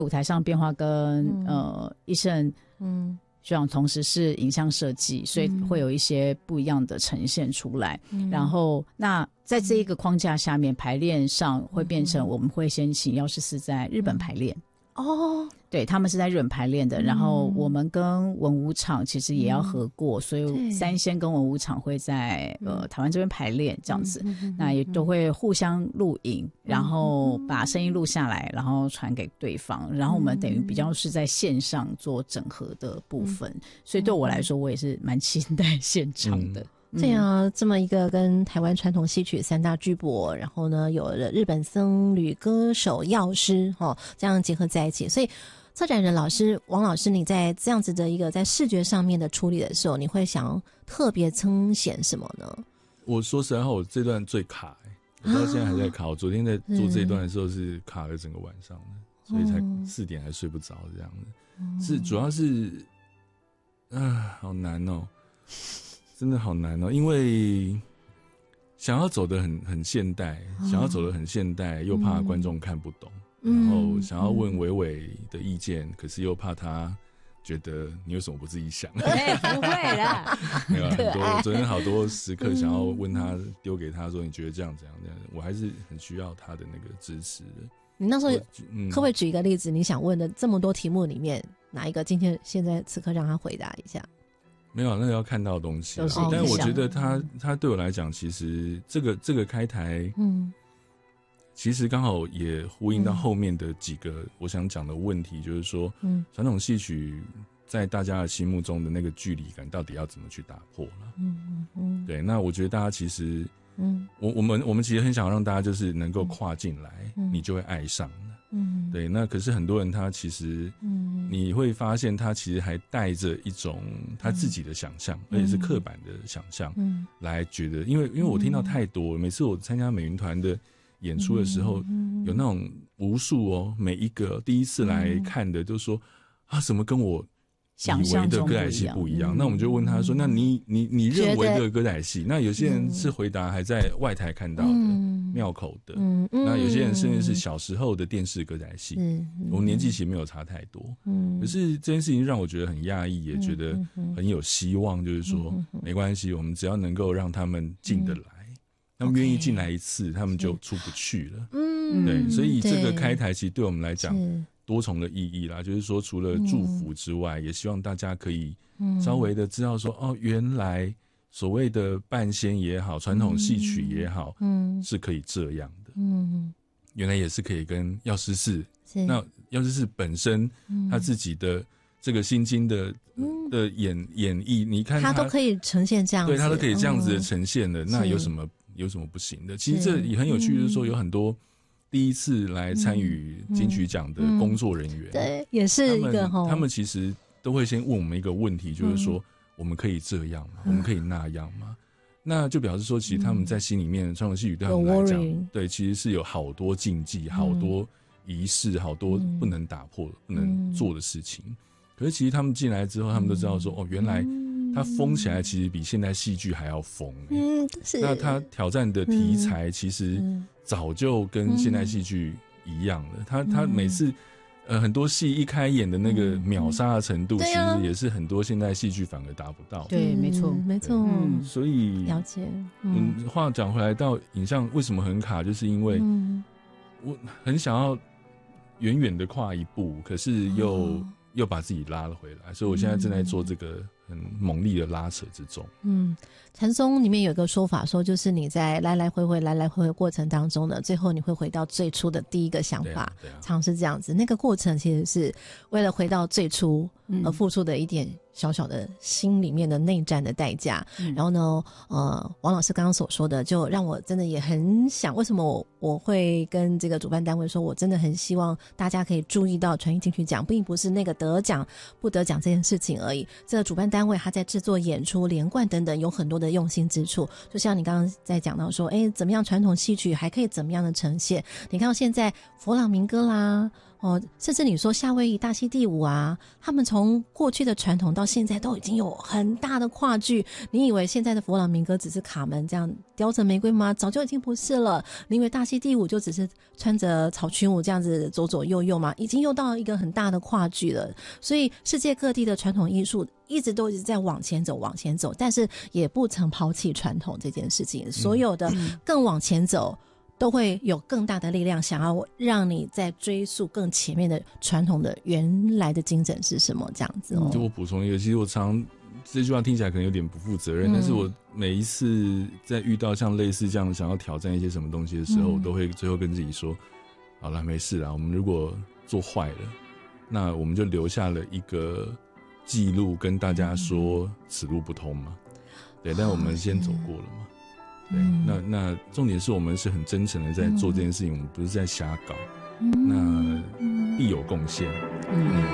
舞台上变化跟医生学长同时是影像设计，所以会有一些不一样的呈现出来。然后那在这一个框架下面，排练上会变成我们会先请药师寺在日本排练。对，他们是在日本排练的，然后我们跟文武场其实也要合过，所以三仙跟文武场会在台湾这边排练这样子，那也都会互相录影，然后把声音录下来，然后传给对方，然后我们等于比较是在线上做整合的部分，所以对我来说，我也是蛮期待现场的。 对啊，这么一个跟台湾传统戏曲三大巨擘，然后呢有了日本僧侣歌手药师这样结合在一起，所以策展人老师王老师，你在这样子的一个在视觉上面的处理的时候，你会想特别凸显什么呢？ 我说实在话，我这段最卡我到现在还在卡。我昨天在做这一段的时候是卡了整个晚上的，所以才4点还睡不着这样的。是主要是好难哦，真的好难哦，因为想要走得很现代，又怕观众看不懂，然后想要问伟伟的意见，可是又怕他觉得你为什么不自己想？ 不会啦， 没有很多，昨天好多时刻想要问他，丢给他说你觉得这样怎样这样，我还是很需要他的那个支持的。 你那时候可不可以举一个例子？你想问的这么多题目里面，哪一个现在此刻让他回答一下？ 没有，那个要看到的东西，但我觉得他对我来讲，其实这个开台，其实刚好也呼应到后面的几个我想讲的问题，就是说，传统戏曲在大家的心目中的那个距离感，到底要怎么去打破了？对，那我觉得大家其实，我们其实很想让大家就是能够跨进来，你就会爱上的。对，那可是很多人他其实，你会发现他其实还带着一种他自己的想象，而且是刻板的想象，来觉得，因为我听到太多，每次我参加美云团的演出的时候，有那种无数每一个第一次来看的都说怎么跟我以为的歌仔戏不一样？那我们就问他说：“那你认为的歌仔戏？”那有些人是回答还在外台看到的、庙口的，那有些人甚至是小时候的电视歌仔戏。我们年纪其实没有差太多，可是这件事情让我觉得很讶异，也觉得很有希望。就是说，没关系，我们只要能够让他们进得来，他们愿意进来一次，他们就出不去了。对，所以这个开台其实对我们来讲。多重的意义啦，就是说除了祝福之外，也希望大家可以稍微的知道说，原来所谓的半仙也好，传统戏曲也好，是可以这样的。原来也是可以跟药师寺，那药师寺本身他自己的这个心经的演绎，你看他都可以呈现这样子， 对，他都可以这样子的呈现的，那有什么不行的？其实这也很有趣，就是说有很多。第一次来参与金曲奖的工作人员， 对，也是一个他们其实都会先问我们一个问题，就是说我们可以这样吗？我们可以那样吗？那就表示说，其实他们在心里面，传统戏曲对他们来讲，对，其实是有好多禁忌、好多仪式、好多不能打破、不能做的事情。可是其实他们进来之后，他们都知道说，原来它疯起来其实比现代戏剧还要疯。 是。 那他挑战的题材其实。早就跟现代戏剧一样了，他每次很多戏一开演的那个秒杀的程度，其实也是很多现代戏剧反而达不到。 对，没错， 没错。 所以了解。 话讲回来，到影像为什么很卡，就是因为我很想要远远的跨一步，可是又把自己拉了回来，所以我现在正在做这个很猛烈的拉扯之中。 禅宗里面有一个说法说，就是你在来来回回过程当中呢，最后你会回到最初的第一个想法，常是这样子。那个过程其实是为了回到最初而付出的一点小小的心里面的内战的代价。然后呢，王老师刚刚所说的，就让我真的也很想，为什么我会跟这个主办单位说，我真的很希望大家可以注意到传艺金曲奖，并不是那个得奖不得奖这件事情而已。这个主办单位他在制作演出、连贯等等，有很多的用心之处。就像你刚刚在讲到说，怎么样传统戏曲还可以怎么样的呈现？你看到现在佛朗明哥啦， 甚至你说夏威夷大溪地舞啊，他们从过去的传统到现在都已经有很大的跨距。你以为现在的佛朗明哥只是卡门这样叼着玫瑰吗？早就已经不是了。你以为大溪地舞就只是穿着草裙舞这样子左左右右吗？已经又到一个很大的跨距了。所以世界各地的传统艺术一直在往前走，但是也不曾抛弃传统这件事情。所有的更往前走，都会有更大的力量，想要让你在追溯更前面的传统的原来的精神是什么这样子哦。 就我补充一个，其实我常这句话听起来可能有点不负责任，但是我每一次在遇到像类似这样想要挑战一些什么东西的时候，我都会最后跟自己说，好了，没事啦，我们如果做坏了，那我们就留下了一个记录跟大家说此路不通嘛。对，但我们先走过了嘛。对，那重点是我们是很真诚的在做这件事情，我们不是在瞎搞，那必有贡献。